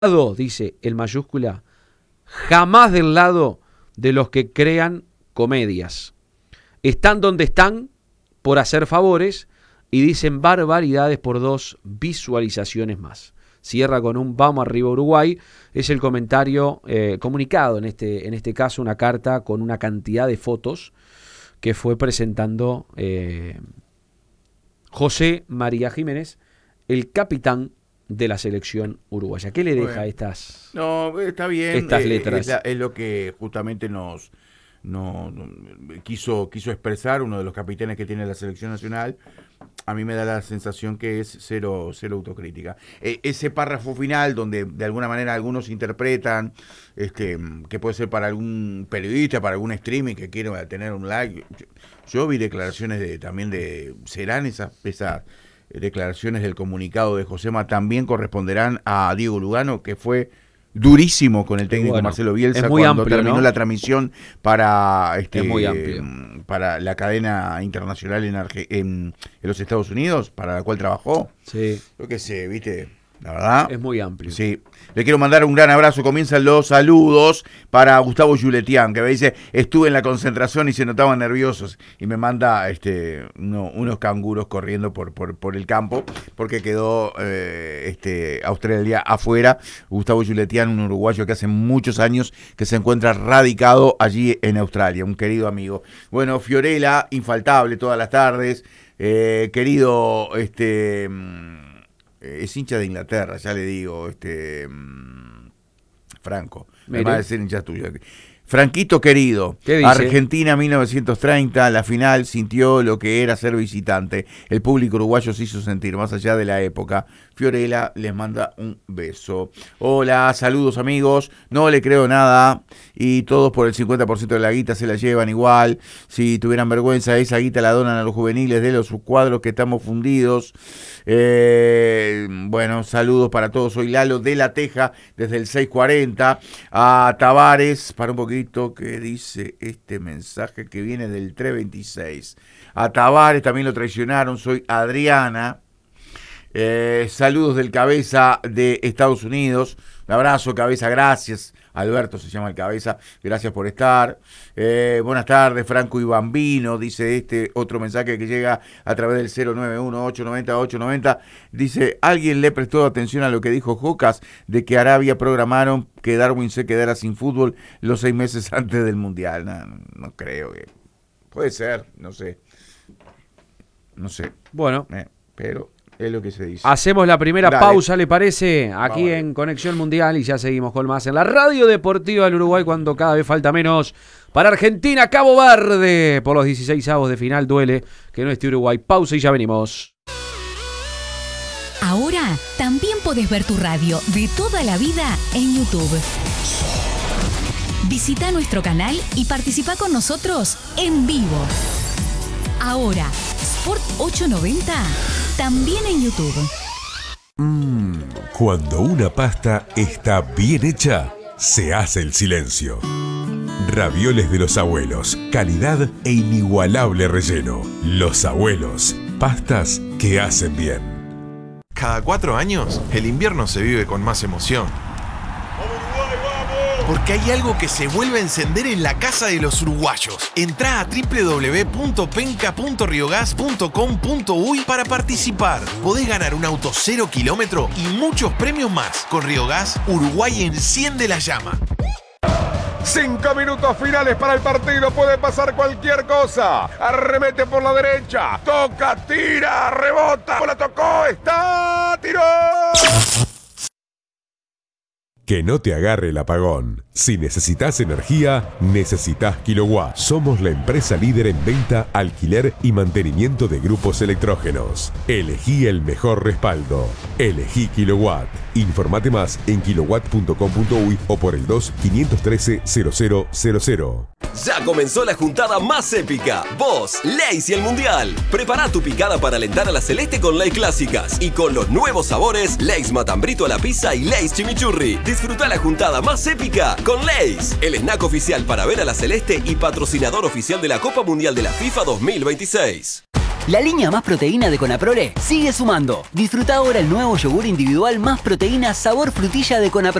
dice en mayúscula, jamás del lado de los que crean comedias. Están donde están por hacer favores y dicen barbaridades por 2 visualizaciones más. Cierra con un vamos arriba Uruguay. Es el comentario comunicado, en este caso una carta con una cantidad de fotos que fue presentando José María Jiménez, el capitán de la selección uruguaya. ¿Qué le deja estas letras? Es lo que justamente quiso expresar uno de los capitanes que tiene la selección nacional. A mí me da la sensación que es cero autocrítica. Ese párrafo final donde de alguna manera algunos interpretan que puede ser para algún periodista, para algún streaming que quiera tener un like. Yo vi declaraciones serán esas declaraciones del comunicado de Josema también corresponderán a Diego Lugano, que fue durísimo con el técnico Marcelo Bielsa cuando terminó la transmisión para para la cadena internacional en los Estados Unidos, para la cual trabajó. Sí. Yo qué sé, viste, la verdad. Es muy amplio. Sí. Le quiero mandar un gran abrazo. Comienzan los saludos para Gustavo Juletian, que me dice, estuve en la concentración y se notaban nerviosos. Y me manda unos canguros corriendo por el campo, porque quedó Australia afuera. Gustavo Juletian, un uruguayo que hace muchos años que se encuentra radicado allí en Australia, un querido amigo. Bueno, Fiorella, infaltable todas las tardes. Querido, es hincha de Inglaterra, ya le digo, Franco, me va a decir hincha tuya. Franquito querido, Argentina 1930, la final sintió lo que era ser visitante. El público uruguayo se hizo sentir más allá de la época. Fiorella les manda un beso. Hola, saludos amigos, no le creo nada y todos por el 50% de la guita se la llevan igual. Si tuvieran vergüenza, esa guita la donan a los juveniles de los cuadros que estamos fundidos. Bueno, saludos para todos. Soy Lalo de La Teja desde el 640. A Tavares, para un poquito que dice este mensaje que viene del 326. A Tavares también lo traicionaron. Soy Adriana. Saludos del Cabeza de Estados Unidos. Un abrazo, Cabeza, gracias. Alberto se llama el Cabeza, gracias por estar. Buenas tardes, Franco y Bambino, dice otro mensaje que llega a través del 091-890-890. Dice, ¿alguien le prestó atención a lo que dijo Jocas de que Arabia programaron que Darwin se quedara sin fútbol los 6 meses antes del Mundial? No creo que... Puede ser, no sé. Bueno. Pero... es lo que se dice. Hacemos la primera pausa, ¿le parece? Aquí en Conexión Mundial y ya seguimos con más en la Radio Deportiva del Uruguay cuando cada vez falta menos para Argentina, Cabo Verde. Por los 16avos de final duele que no esté Uruguay. Pausa y ya venimos. Ahora también podés ver tu radio de toda la vida en YouTube. Visita nuestro canal y participa con nosotros en vivo. Ahora, Sport 890, también en YouTube. Cuando una pasta está bien hecha, se hace el silencio. Ravioles de los abuelos, calidad e inigualable relleno. Los abuelos, pastas que hacen bien. Cada 4 años, el invierno se vive con más emoción. Porque hay algo que se vuelve a encender en la casa de los uruguayos. Entrá a www.penca.riogas.com.uy para participar. Podés ganar un auto 0 kilómetro y muchos premios más. Con Riogas, Uruguay enciende la llama. 5 minutos finales para el partido, puede pasar cualquier cosa. Arremete por la derecha, toca, tira, rebota, la tocó, está, tiró. Que no te agarre el apagón. Si necesitas energía, necesitas Kilowatt. Somos la empresa líder en venta, alquiler y mantenimiento de grupos electrógenos. Elegí el mejor respaldo. Elegí Kilowatt. Informate más en kilowatt.com.uy o por el 2-513-0000. Ya comenzó la juntada más épica. Vos, Lays y el Mundial. Prepara tu picada para alentar a la Celeste con Lays clásicas. Y con los nuevos sabores, Lays Matambrito a la pizza y Lays Chimichurri. Disfruta la juntada más épica con Lays, el snack oficial para ver a la Celeste y patrocinador oficial de la Copa Mundial de la FIFA 2026. La línea Más Proteína de Conaprole sigue sumando. Disfruta ahora el nuevo yogur individual Más Proteína sabor frutilla de Conaprole.